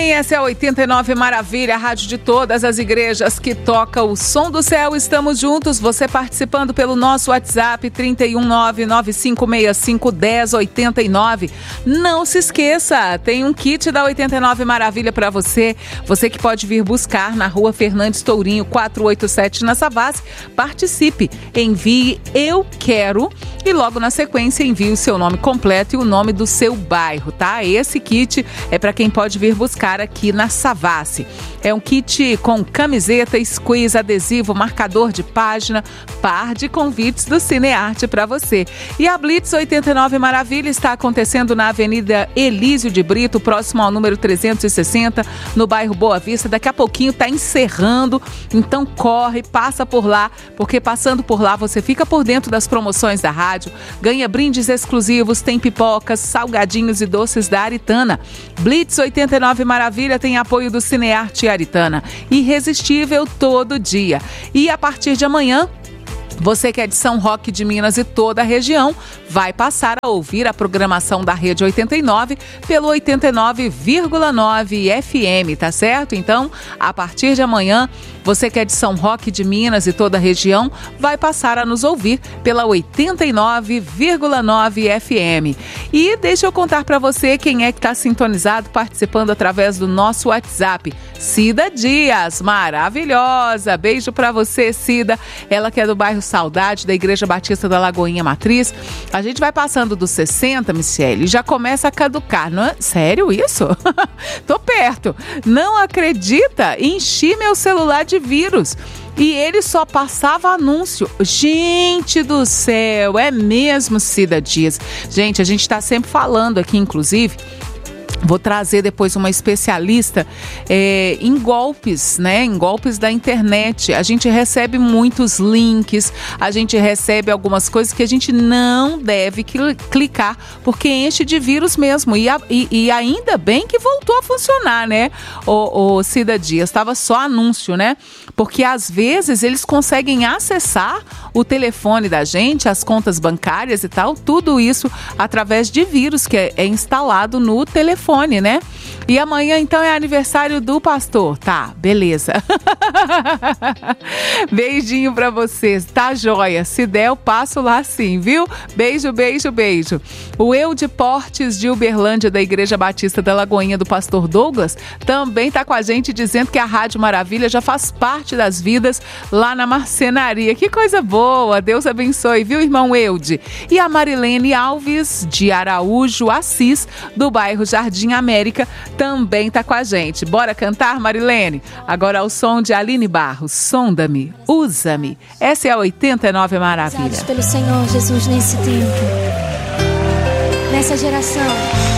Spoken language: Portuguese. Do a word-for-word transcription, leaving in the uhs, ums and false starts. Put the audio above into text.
Sim, essa é a oitenta e nove Maravilha, a rádio de todas as igrejas que toca o som do céu. Estamos juntos, você participando pelo nosso WhatsApp trinta e um, nove nove cinco seis cinco, dez oitenta e nove. Não se esqueça, tem um kit da oitenta e nove Maravilha para você. Você que pode vir buscar na rua Fernandes Tourinho, quatrocentos e oitenta e sete, na Savassi. Participe, envie Eu Quero e logo na sequência envie o seu nome completo e o nome do seu bairro, tá? Esse kit é para quem pode vir buscar aqui na Savassi. É um kit com camiseta, squeeze, adesivo, marcador de página, par de convites do Cinearte para você. E a Blitz oitenta e nove Maravilha está acontecendo na Avenida Elísio de Brito, próximo ao número trezentos e sessenta, no bairro Boa Vista. Daqui a pouquinho está encerrando, então corre, passa por lá, porque passando por lá você fica por dentro das promoções da rádio, ganha brindes exclusivos, tem pipocas, salgadinhos e doces da Aritana. Blitz oitenta e nove Maravilha tem apoio do Cinearte Aritana, irresistível todo dia. E a partir de amanhã, você que é de São Roque de Minas e toda a região, vai passar a ouvir a programação da Rede oitenta e nove pelo oitenta e nove vírgula nove F M, tá certo? Então, a partir de amanhã, você que é de São Roque de Minas e toda a região, vai passar a nos ouvir pela oitenta e nove vírgula nove F M. E deixa eu contar para você quem é que está sintonizado, participando através do nosso WhatsApp. Cida Dias, maravilhosa! Beijo para você, Cida. Ela que é do bairro Saudade, da Igreja Batista da Lagoinha Matriz. A gente vai passando dos sessenta, Michele, e já começa a caducar, não é? Sério isso? Tô perto. Não acredita? Enchi meu celular de vírus. E ele só passava anúncio. Gente do céu, é mesmo, Cida Dias. Gente, a gente tá sempre falando aqui, inclusive... Vou trazer depois uma especialista é, em golpes, né? Em golpes da internet. A gente recebe muitos links, a gente recebe algumas coisas que a gente não deve clicar, porque enche de vírus mesmo. E, a, e, e ainda bem que voltou a funcionar, né? O, o Cida Dias, estava só anúncio, né? Porque às vezes eles conseguem acessar o telefone da gente, as contas bancárias e tal, tudo isso através de vírus que é, é instalado no telefone. Né? E amanhã então é aniversário do pastor. Tá, beleza. Beijinho pra vocês, tá joia? Se der, eu passo lá sim, viu? Beijo, beijo, beijo. O Eu de Portes de Uberlândia, da Igreja Batista da Lagoinha do pastor Douglas, também tá com a gente dizendo que a Rádio Maravilha já faz parte das vidas lá na marcenaria. Que coisa boa, Deus abençoe, viu, irmão Eude? E a Marilene Alves de Araújo Assis, do bairro Jardim América, também tá com a gente. Bora cantar, Marilene? Agora ao som de Aline Barros, Sonda-me, Usa-me. Essa é a oitenta e nove Maravilha. Pelo Senhor Jesus nesse tempo, nessa geração.